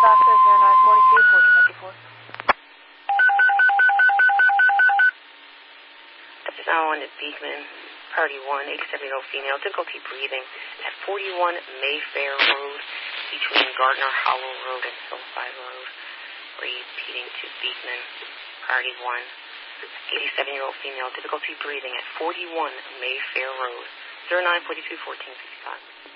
Oscar 0942, 1454. This is Alan at Beekman, Party 1, 87-year-old female, difficulty breathing at 41 Mayfair Road between Gardner Hollow Road and Hillside Road. Repeating to Beekman, Party 1, 87-year-old female, difficulty breathing at 41 Mayfair Road, 0942, 1455.